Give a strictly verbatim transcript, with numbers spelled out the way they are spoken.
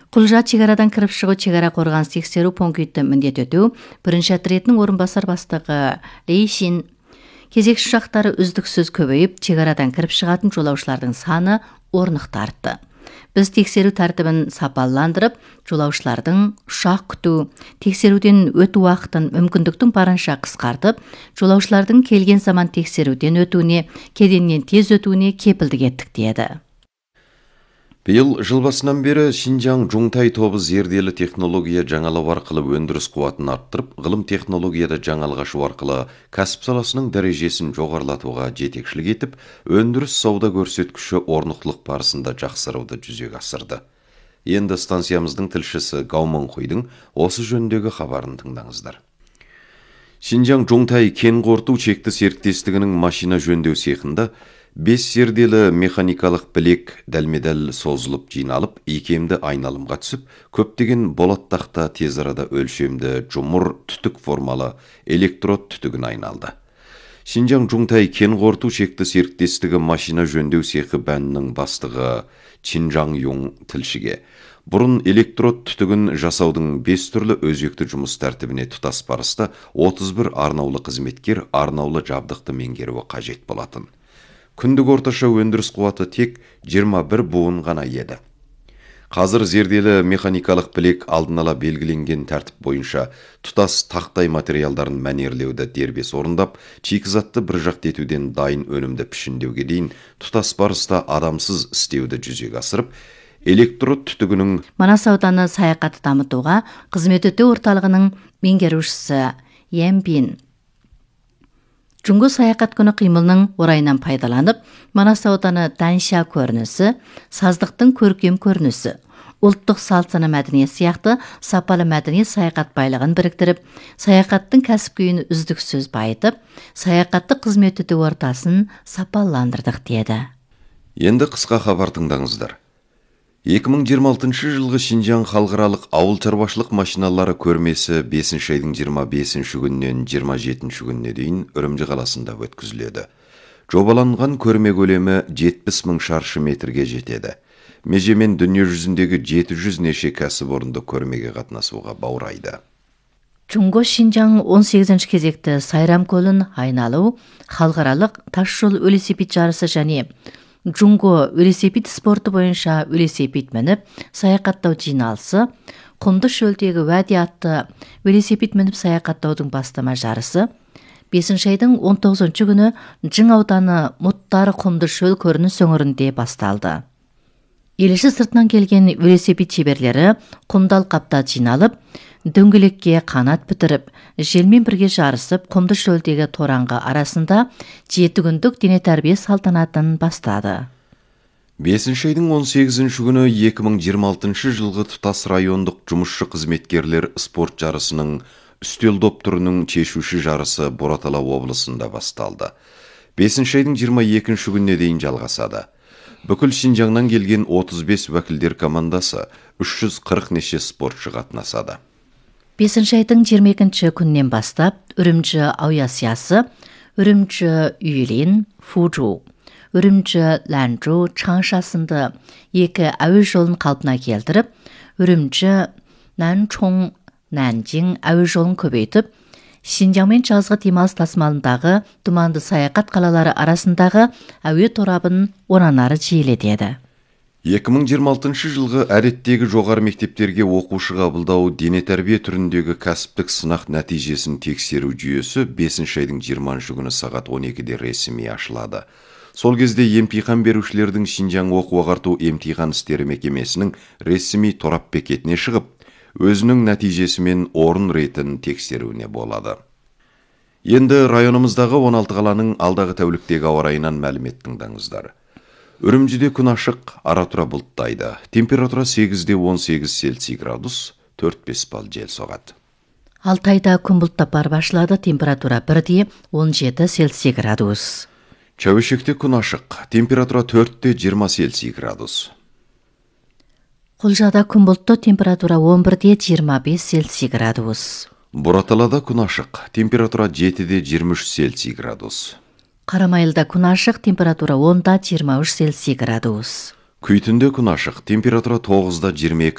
Кулжа чегарадан кирип чыгуу чегара корганыс текшерүү пунктин міндеттетүү биринчи отрядтын орун басар баштыгы Лейшин кезекші ұшақтары үздіксіз көбейіп, чегарадан кіріп шығатын жолаушылардың саны орнықты артты. Біз тексеру тәртібін сапаландырып, жолаушылардың ұшақ күту, тексеруден өту уақытын мүмкіндіктің барынша қысқартып, жолаушылардың келген заман тексеруден өтуіне, кеденнен тез өтуіне кепілдік еттік деді. Биыл жыл басынан бері Шинжаң Жуңтай тобы зерделі технология жаңалау арқылы өндіріс қуатын арттырып, ғылым технологияда жаңалғашу арқылы кәсіп саласының дәрежесін жоғарылатуға жетекшілік етіп, өндіріс сауда көрсеткіші орнықтылық барысында жақсаруды жүзеге асырды. Енді станциямыздың тілшісі Гаумон Хойдың осы жөндегі хабарын тыңдаңыздар. Шинжаң Жуңтай кен қорыту шекті серіктестігінің машина жөндеу цехында бес зерделі механикалық білек дәлме-дәл созылып жиналып, икемді айналымға түсіп, көптеген болат тақта тез арада өлшемді жұмыр түтік формалы электрод түтігін айналды. Шинжаң Жуңтай кен қорыту шекті серіктестігі машина жөндеу цехы бәнінің бастығы Чинжаң Юң тілшіге бұрын электрод түтігін жасаудың бес түрлі өзекті жұмыс тәртібіне тұтас барыста отыз бір арнаулы қызметкер арнаулы жабдықты меңгеруі қажет болатын. Күндік орташа өндіріс қуаты тек жиырма бір буын ғана еді. Қазір зерделі механикалық білек алдын ала белгіленген тәртіп бойынша тұтас тақтай материалдарын мәнерлеуді дербес орындап, шикізатты бір жақты етуден дайын өнімді пішіндеуге дейін тұтас барыста адамсыз істеуді жүзеге асырып, электрод түтігінің Манас ауданы саяхатты дамытуға қызмет өтеу орталығының меңгерушісі Ембин Жүңгі саяхат күні қимылының орайынан пайдаланып, Манас ауданы Данша көрінісі, саздықтың көркем көрінісі, ұлттық салт-сана мәдениет сияқты сапалы мәдениет саяхат байлығын біріктіріп, саяхаттың кәсіп күйін үздіксіз байытып, саяхаттық қызмет өтеу ортасын сапаландырдық деді. Енді қысқа хабар тыңдаңыздар. екі мың жиырма алтыншы жылғы Шинжаң халықаралық ауыл шаруашылық машиналары көрмесі бесінші айдың жиырма бесінші күнінен жиырма жетінші күніне дейін Үрімжі қаласында өткізіледі. Жобаланған көрме көлемі жетпіс мың шаршы метрге жетеді. Межемен дүние жүзіндегі жеті жүз неше кәсіпорынды көрмеге қатынасуға баурайды. Чуңго Шинжаң он сегізінші кезекті Сайрам көлін айналу, халықаралық тас жол велосипед жарысы және Джунго велосипед спорты бойынша велосипед мініп, саяхаттау жиналысы, құмды шөлдегі уәде атты велосипед мініп саяхаттаудың бастама жарысы, бесінші айдың он тоғызыншы күні Жың ауданы Мұттары құмды шөл көрініс өңірінде басталды. Еліші сыртынан келген велосипед шеберлері құмды алқапта жиналып, дөңгелекке қанат бітіріп, желмен бірге жарысып, құмды шөлдегі тораңғы арасында жеті күндік дене тәрбие салтанатын бастады. бесінші айдың он сегізінші күні екі мың жиырма алтыншы жылғы тұтас райондық жұмысшы қызметкерлер спорт жарысының үстел доп түрінің шешуші жарысы Боратала облысында басталды. бесінші айдың жиырма екінші күніне дейін жалғасады. Бүкіл Шинжаңнан келген отыз бес уәкілдер командасы үш жүз қырық неше спортшы қатынасады. бесінші айдың жиырма екінші күннен бастап Үрімжі Аuyасиясы, Үрімжі Үйлин, Фужу, Үрімжі Ланжу, Чаңша сынды екі әуе жолын қалпына келтіріп, Үрімжі Нанчоң, Нанжин әуе жолын көбейтіп, Шинжаңмен жазғы демалыс тасымалындағы думанды саяхат қалалары арасындағы әуе торабын оранары жиілетеді. екі мың жиырма алтыншы жылғы әдеттегі жоғары мектептерге оқушы қабылдау дене тәрбие түріндегі кәсіптік сынақ нәтижесін тексеру жүйесі бесінші айдың жиырмасыншы күні сағат он екіде ресми ашылады. Сол кезде емтихан берушілердің Шинжаң оқу-ағарту емтихан істері мекемесінің ресми торап бекетіне шығып, өзінің нәтижесімен орын ретін тексеруіне болады. Енді районымыздағы он алты қаланың алдағы тәуліктегі ауа райынан мәлімет тыңдаңыздар. Үрімжіде күн ашық, ара-тұра бұлттайды. Температура сегізде он сегіз Цельсий градус, төрт бес балл жел соғады. Алтайда күн бұлттап бар башылады, температура бірде он жеті Цельсий градус. Чәуешекте күн ашық, температура төртте жиырма Цельсий градус. Құлжада күн бұлтты, температура он бірде жиырма бес Цельсий градус. Бораталада күн ашық, температура жетіде жиырма үш Цельсий градус. Қарамайылда күн ашық, температура онда жиырма үш Цельсий градус. Күйтінде күн ашық, температура тоғызда жиырма екі